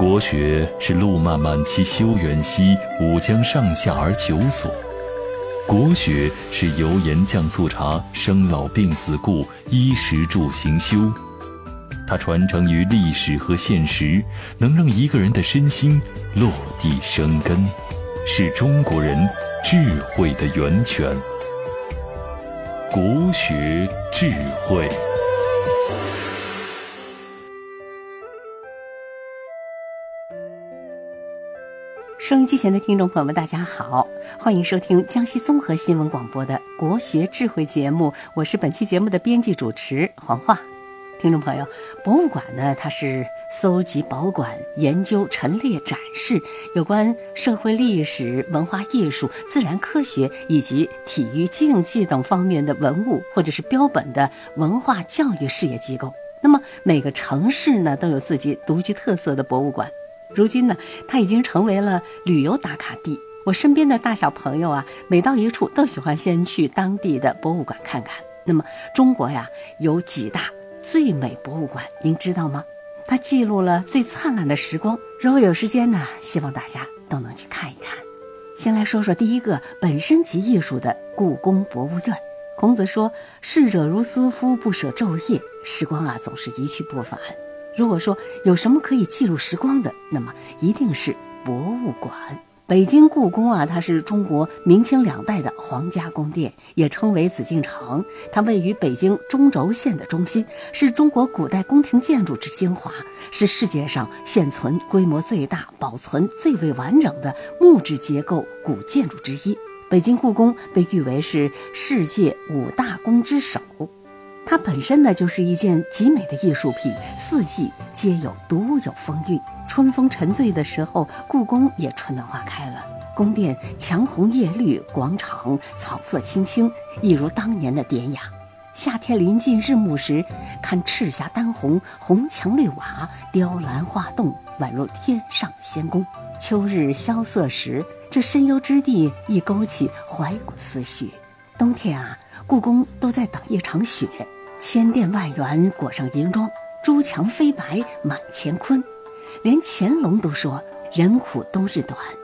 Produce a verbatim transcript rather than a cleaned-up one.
国学是路漫漫其修远兮，吾将上下而求索。国学是油盐酱醋茶，生老病死故，衣食住行修。它传承于历史和现实，能让一个人的身心落地生根，是中国人智慧的源泉。国学智慧。 收音机前的听众朋友们，大家好，欢迎收听江西综合新闻广播的国学智慧节目，我是本期节目的编辑主持黄华。听众朋友，博物馆呢，它是搜集、保管、研究、陈列、展示有关社会历史、文化艺术、自然科学以及体育竞技等方面的文物或者是标本的文化教育事业机构。那么每个城市呢，都有自己独具特色的博物馆。如今呢，它已经成为了旅游打卡地。我身边的大小朋友啊，每到一处都喜欢先去当地的博物馆看看。那么中国呀，有几大最美博物馆，您知道吗？它记录了最灿烂的时光。如果有时间呢，希望大家都能去看一看。先来说说第一个本身即艺术的故宫博物院。孔子说：“逝者如斯夫，不舍昼夜。”时光啊，总是一去不返。如果说有什么可以记录时光的，那么一定是博物馆。北京故宫啊，它是中国明清两代的皇家宫殿，也称为紫禁城。它位于北京中轴线的中心，是中国古代宫廷建筑之精华，是世界上现存规模最大、保存最为完整的木质结构古建筑之一。北京故宫被誉为是世界五大宫之首。它本身呢，就是一件极美的艺术品，四季皆有独有风韵。春风沉醉的时候，故宫也春暖花开了，宫殿墙红叶绿，广场草色青青，一如当年的典雅。夏天临近日暮时，看赤霞丹红，红墙绿瓦，雕栏画栋，宛如天上仙宫。秋日萧瑟时，这深幽之地亦勾起怀古思绪。冬天啊，故宫都在等一场雪，千殿万园裹上银装，朱墙飞白满乾坤。连乾隆都说：“人苦冬日短，